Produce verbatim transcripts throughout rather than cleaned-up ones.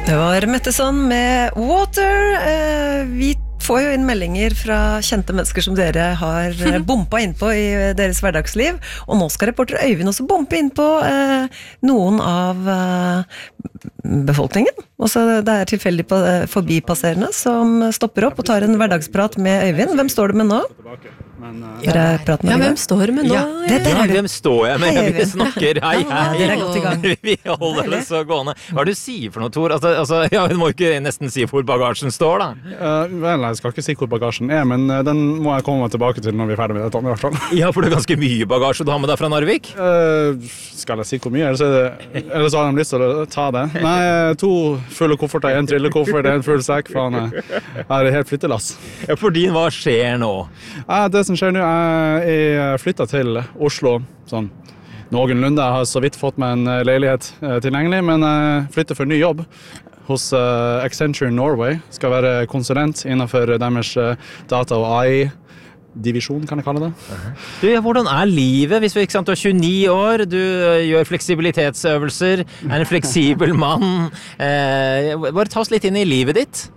Det var Metteson med Water. Eh, vi får jo inn meldinger fra kjente mennesker som dere har bompa inn på i deres hverdagsliv, og nå skal reporter Øyvind også bompe inn på eh, noen av eh, befolkningen. Også det er tilfeldig på, forbipasserende som stopper opp og tar en hverdagsprat med Øyvind. Hvem står du med nå? Men, uh, ja, ja, hvem står med nå? Ja, det, det ja, hvem står jeg med? Hei, vi snakker, hei, hei. Ja, dere er godt i gang. Vi holder det så gående. Hva er det du sier for noe, Tor? Altså, altså, ja, du må ikke nesten si hvor bagasjen står, da. Uh, vel, jeg skal ikke si hvor bagasjen er, men uh, den må jeg komme tilbake til når vi er ferdig med dette, i hvert fall. Ja, for det er ganske mye bagasje du har med deg fra Narvik. Uh, skal jeg si hvor mye? Eller så, det, eller så har de lyst til å ta det. Nei, to fulle kofferter, en trillekoffert, en full sekk, faen. Jeg er helt flyttelass. Ja, for din, hva skjer nå? Uh, det som skjer nå, jeg flyttet til Oslo sånn noenlunde. Jeg har så vidt fått meg en leilighet tilgjengelig, men jeg flytter for ny jobb hos Accenture Norway. Skal være konsulent innenfor deres data- og A I-divisjon, kan jeg kalle det. Uh-huh. Du, ja, hvordan er livet? Hvis vi, ikke sant, du er tjueni år, du gjør fleksibilitetsøvelser, er en fleksibel mann. Eh, bare ta oss litt inn i livet ditt.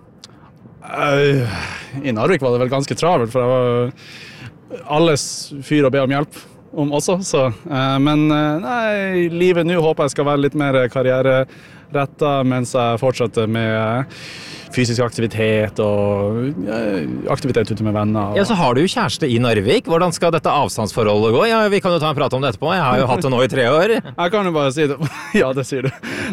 Uh, I Narvik var det vel ganske travelt, for jeg var alles fyr å be om hjelp om også, så. Uh, men uh, nei, livet nå håper jeg skal være litt mer karriererettet, mens jeg fortsetter med uh, fysisk aktivitet og uh, aktivitet ute med venner. Og... Ja, så har du jo kjæreste i Narvik. Hvordan skal dette avstandsforholdet gå? Ja, vi kan jo ta en prat om det etterpå. Jeg har jo hatt det nå i tre år. Jeg kan jo bare si det. Ja, det sier du.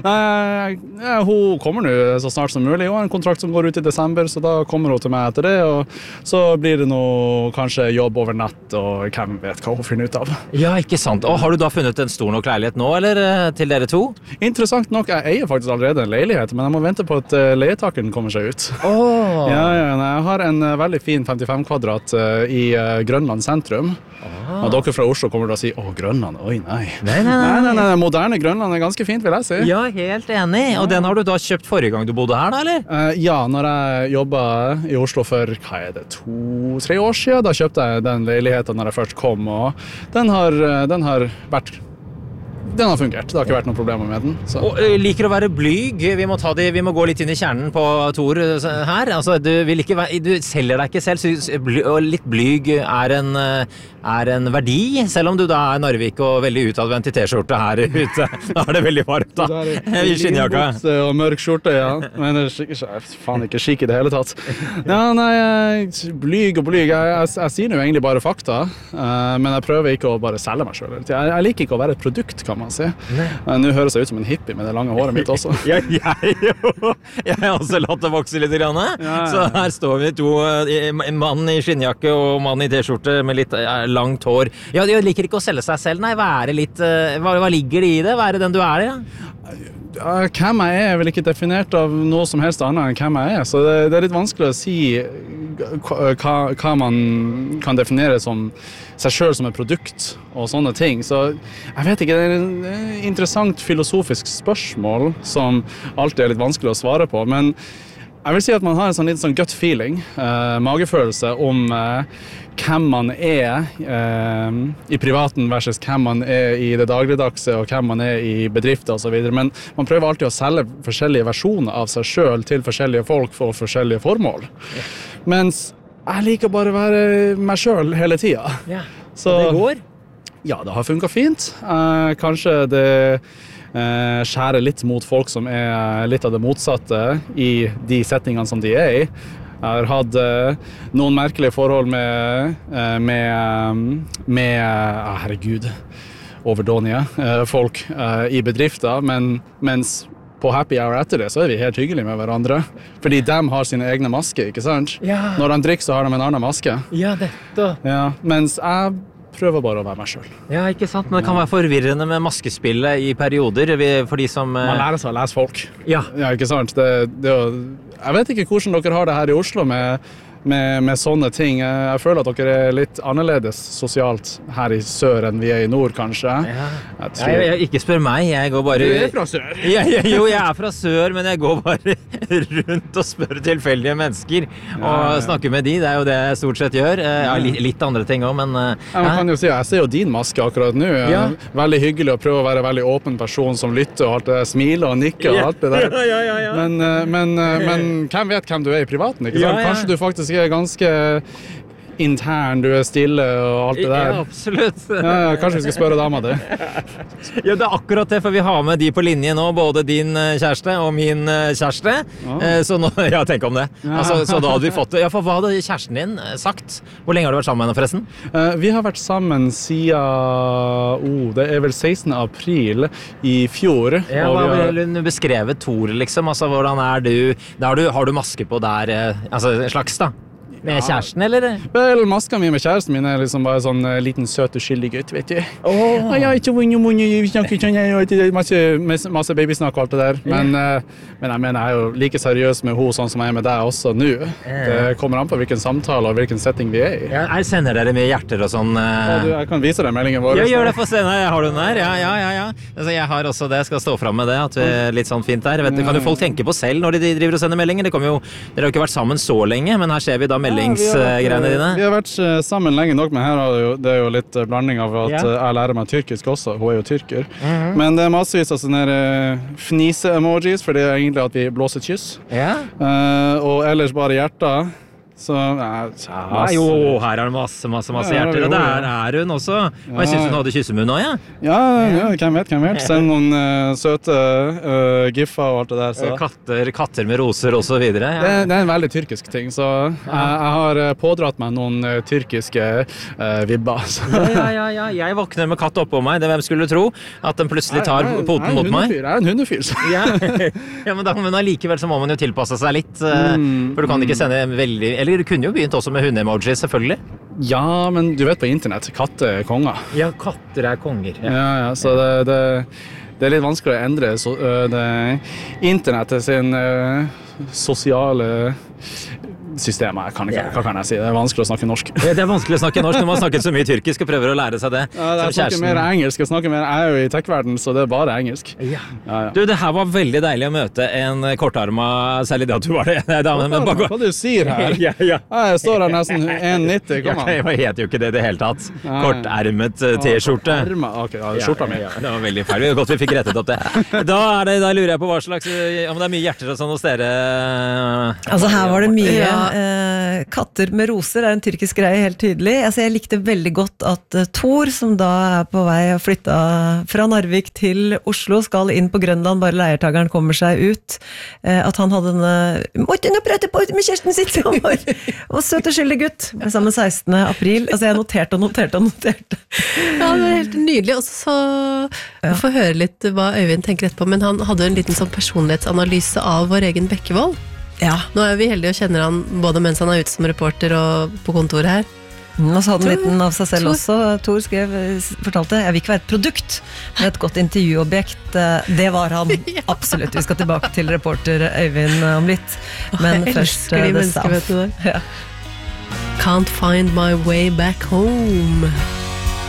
Nei, ja, hun kommer nå så snart som mulig. Hun har en kontrakt som går ut i desember, så da kommer hun til meg etter det, og så blir det noe kanskje jobb over natt, og hvem vet hva hun finner ut av. Ja, ikke sant. Og har du da funnet en stor nok leilighet nå, eller til dere to? Interessant nok, jeg eier faktisk allerede en leilighet, men jeg må vente på at leietakeren kommer seg ut. Oh. Ja, ja, jeg har en veldig fin femtifem kvadrat i Grønland sentrum. Oh. Og dere fra Oslo kommer til å si, å, Grønland, oi nei. Nei, nei, nei. nei, nei, nei. Moderne Grønland er ganske fint, vil jeg si. Ja, helt enig. Og den har du da kjøpt forrige gang du bodde her, da, eller? Uh, ja, når jeg jobbet i Oslo for, hva er det, to-tre år siden, da kjøpte jeg den leiligheten når jeg først kom, og den har, den har vært... Den har fungert, det har ikke vært noen problemer med den. Så. Og uh, liker å være blyg, vi må, ta det, vi må gå litt inn i kjernen på Tor her. Altså, du, vil ikke være, du selger deg ikke selv, så bly, og litt blyg er en, er en verdi, selv om du da er Narvik og veldig utadvendt i t-skjorte her ute. Da er det veldig varmt da. I skinnjakka. Og mørk skjorte, ja. Men det er faen ikke skikk i det hele tatt. Ja, nei, blyg og blyg, jeg, jeg, jeg sier jo egentlig bare fakta, uh, men jeg prøver ikke å bare selge meg selv. Jeg, jeg liker ikke å være et produkt, kan man si. Nå høres jeg ut som en hippie med det lange håret mitt også. Ja, jeg jo. Jeg har også latt det vokse litt grann. Ja, ja. Så her står vi to, en mann i skinnjakke og mann i t-skjorte med litt langt hår. Ja, jeg liker ikke å selge seg selv, nei, være litt, hva, hva ligger det i det? Være den du er, ja? Ja, hvem jeg er er vel ikke definert av noe som helst annet enn hvem jeg er, så det, det er litt vanskelig å si hva, hva man kan definere som seg selv som et produkt og sånne ting, så jeg vet ikke, det er et interessant filosofisk spørsmål som alltid er litt vanskelig å svare på, men jeg vil si at man har en sånn litt sånn gut feeling, eh, magefølelse om eh, hvem man er eh, i privaten versus hvem man er i det dagligdagse og hvem man er i bedrifter og så videre. Men man prøver alltid å selge forskjellige versjoner av seg selv til forskjellige folk for forskjellige formål. Ja. Mens jeg liker bare å være meg selv hele tiden. Ja, så det går? Ja, det har funket fint. Eh, kanskje det eh, skjærer litt mot folk som er litt av det motsatte i de settingene som de er i. Jeg har hatt uh, noen merkelige forhold med, uh, med, med uh, herregud, overdånige uh, folk uh, i bedrifter, men mens på happy hour etter det, så er vi helt hyggelige med hverandre. Fordi de har sine egne masker, ikke sant? Ja. Når de drikker, så har de en annen maske. Ja, dette. Ja, mens jeg prøver bare å være meg selv. Ja, ikke sant? Men det kan være forvirrende med maskespillet i perioder, for de som... Man lærer seg å lese folk. Ja. Ja, ikke sant? Det, det, jeg vet ikke hvordan dere har det her i Oslo med med, med sånne ting. Jeg føler at dere er litt annerledes sosialt her i sør enn vi er i nord, kanskje. Ja. Jeg tror... jeg, jeg, ikke spør meg, jeg går bare... Du er fra sør. Ja, ja, jo, jeg er fra sør, men jeg går bare rundt og spør tilfeldige mennesker og ja, ja. snakker med de, det er jo det jeg stort sett gjør. Ja, litt, litt andre ting også, men... Ja, man kan jo si, jeg ser jo din maske akkurat nå. Ja. Veldig hyggelig å prøve å være en veldig åpen person som lytter og alt det der, smiler og nikker og alt det der. Ja, ja, ja, ja. Men, men, men hvem vet hvem du er i privaten, ikke sant? Ja, ja. Kanskje du faktisk er ganske intern, du er stille og alt det der. Ja, absolutt. Ja, kanskje vi skal spørre dama det. Ja, det er akkurat det, for vi har med de på linje nå, både din kjæreste og min kjæreste. Ja. Så nå, ja, tenk om det. Ja. Altså, så da hadde vi fått det. Ja, for hva hadde kjæresten din sagt? Hvor lenge har du vært sammen med henne forresten? Uh, vi har vært sammen siden, oh, det er vel sekstende april i fjor. Ja, hva har hun beskrevet Tor, liksom? Altså, hvordan er du? Da har du, har du maske på der, altså slags da? Med kjæresten, eller? Vel, maska mi med kjæresten min er liksom bare sånn uh, liten, søt, uskyldig gutt, vet du. Oh. Ah, ja, ikke vondt, vondt, masse, masse babysnakk og alt det der. Men, uh, men jeg mener, jeg er jo like seriøs med henne sånn som jeg er med deg også nå. Det kommer an på hvilken samtale og hvilken setting vi er i. Ja, jeg sender dere mye hjerter og sånn. Uh... Ja, du, jeg kan vise deg meldingen vår. Ja, gjør det for seg. Har du den her? Ja, ja, ja. ja. Altså, jeg har også det, jeg skal stå frem med det, at vi er litt sånn fint der. Vet du, kan jo folk tenke på selv når de driver og sender meldinger? Det kommer jo, dere har jo ikke vært sammen så lenge, men her ser vi da melding. Ja, vi, har vært, vi har vært sammen lenge nok, men her er det jo, det er jo litt blanding av at ja. jeg lærer meg tyrkisk også, hun er jo tyrker. Mm-hmm. Men det er massevis av sånne fnise-emojis, for det er egentlig at vi blåser kyss. Ja. Uh, og ellers bare hjerter. Så, ja, ja, jo, her er det masse, masse, masse ja, hjerter, og der er hun også. Og jeg synes hun hadde kyssemunn også, ja? Ja, ja, hvem vet, hvem vet. Send noen uh, søte uh, giffer og alt det der. Så. Katter, katter med roser og så videre. Ja. Det, det er en veldig tyrkisk ting, så jeg, jeg har pådratt meg noen uh, tyrkiske uh, vibber. ja, ja, ja, ja, jeg våkner med katt oppå meg, det hvem skulle tro, at den plutselig tar jeg, jeg, poten jeg, mot meg. Jeg er en hundefyr, så. ja. ja, men da men allikevel så må man jo tilpasse seg litt, uh, mm, for du kan ikke sende veldig... Eller du kunne jo begynt også med hunde-emojis, selvfølgelig. Ja, men du vet på internett, katter er konger. Ja, katter er konger. Ja, ja, ja så det, det, det er litt vanskelig å endre så, det, internettet sin uh, sosiale systemet, kan ikke, hva kan jeg si? Det er vanskelig å snakke norsk. Det er vanskelig å snakke norsk når man har snakket så mye tyrkisk og prøver å lære seg det. Ja, det er snakker mer engelsk, jeg snakker mer, jeg er jo i tech-verden, så det er bare engelsk. Ja. Ja, ja. Du, det her var veldig deilig å møte en kortarma, særlig det at du var det. Nei, damen, men bare... Hva du sier her? ja, ja. Jeg står her nesten en nitti, kom an. Jeg heter jo ikke det i det hele tatt. Kortermet t-skjorte. Ok, ja, skjorta mi. Ja, ja, det var veldig feil. Godt vi fikk rettet opp det. Da, er det, da lurer jeg på hva slags, om det er mye hjerter og sånn hos dere. Altså her var det mye... Ja. Eh, katter med roser er en tyrkisk greie helt tydelig. Altså, jeg likte veldig godt at uh, Tor, som da er på vei og flytta fra Narvik til Oslo, skal inn på Grønland, bare leiertageren kommer seg ut. Uh, at han hadde denne Måtte nå prøte på med kjæresten sitt! Og søt og skyldig gutt! Sammen sekstende april. Altså, jeg noterte og noterte og noterte. Ja, det var helt nydelig. Og så ja. få høre litt hva Øyvind tenker etterpå, men han hadde en liten sånn personlighetsanalyse av vår egen Bekkevold. Ja. Nå er vi heldige og kjenner han både mens han er ute som reporter og på kontoret her. Mm, og så hadde han en liten av seg selv Tor. også. Tor skrev, fortalte, jeg vil ikke være et produkt, men et godt intervjuobjekt. Det var han, ja. absolutt. Vi skal tilbake til reporter Øyvind om litt. Men jeg først elsker de mennesker, vet du det. Ja. Can't find my way back home.